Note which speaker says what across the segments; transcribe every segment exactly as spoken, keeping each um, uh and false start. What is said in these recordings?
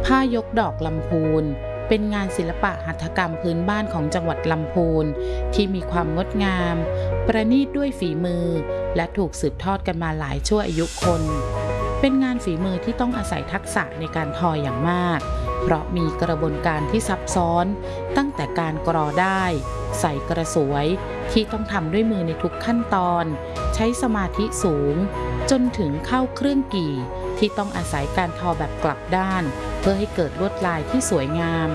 Speaker 1: ผ้ายกดอกลำพูนเป็นงานศิลปะหัตถกรรมพื้นบ้านของจังหวัดลำพูนที่มีความงดงามประณีตด้วยฝีมือและถูกสืบทอดกันมาหลายชั่วอายุคนเป็นงานฝีมือที่ต้องอาศัยทักษะในการทออย่างมากเพราะมีกระบวนการที่ซับซ้อนตั้งแต่การกรอได้ใส่กระสวยที่ต้องทำด้วยมือในทุกขั้นตอนใช้สมาธิสูงจนถึงเข้าเครื่องกี่ที่ต้องอาศัยการทอแบบกลับด้านเพื่อให้เกิดลวดลายที่สวยงาม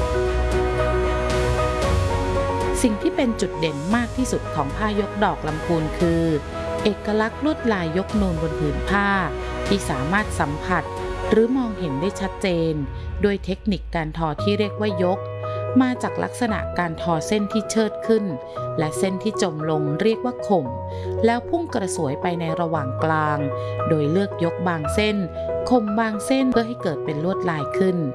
Speaker 1: สิ่งที่เป็นจุดเด่นมากที่สุดของผ้ายกดอกลำพูนคือเอกลักษณ์ลวดลายยกนูนบนผืนผ้าที่สามารถสัมผัสหรือมองเห็นได้ชัดเจนด้วยเทคนิคการทอที่เรียกว่ายกมาจากลักษณะการทอเส้นที่เชิดขึ้นและเส้นที่จมลงเรียกว่าข่มแล้วพุ่งกระสวยไปในระหว่างกลางโดยเลือกยกบางเส้นข่มบางเส้นเพื่อให้เกิดเป็นลวดลายขึ้น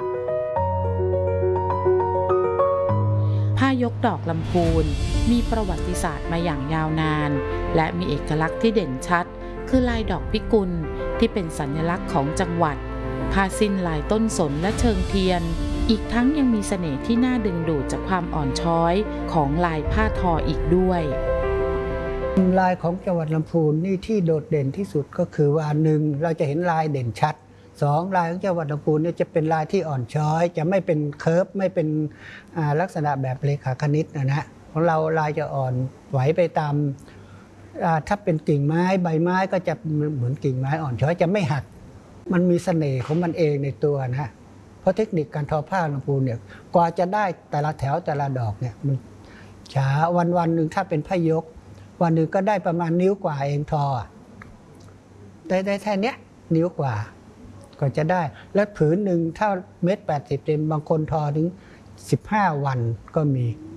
Speaker 1: ผ้ายกดอกลำพูนมีประวัติศาสตร์มาอย่างยาวนานและมีเอกลักษณ์ที่เด่นชัดคือลายดอกพิกุลที่เป็นสัญลักษณ์ของจังหวัดผ้าสิ้นลายต้นสนและเชิงเทียนอีกทั้งยังมีเสน่ห์ที่น่าดึงดูดจากความอ่อนช้อยของลายผ้าทออีกด้วย
Speaker 2: ลายของจังหวัดลำพูนนี่ที่โดดเด่นที่สุดก็คือว่าหนึ่งเราจะเห็นลายเด่นชัดสองลายของจังหวัดลำพูนเนี่ยจะเป็นลายที่อ่อนช้อยจะไม่เป็นเคิร์ฟไม่เป็นลักษณะแบบเลขาคณิตนะนะของเราลายจะอ่อนไหวไปตามถ้าเป็นกิ่งไม้ใบไม้ก็จะเหมือนกิ่งไม้อ่อนช้อยจะไม่หักมันมีเสน่ห์ของมันเองในตัวนะเพราะเทคนิคการทอผ้าลำพูนเนี่ยกว่าจะได้แต่ละแถวแต่ละดอกเนี่ยมันช้าวันวันหนึ่งถ้าเป็นผ้ายกวันหนึ่งก็ได้ประมาณนิ้วกว่าเองทอได้ได้แค่นี้นิ้วกว่าก็จะได้และผืนหนึ่งถ้าเม็ดแปดสิบเซนบางคนทอถึงสิบห้าวันก็มี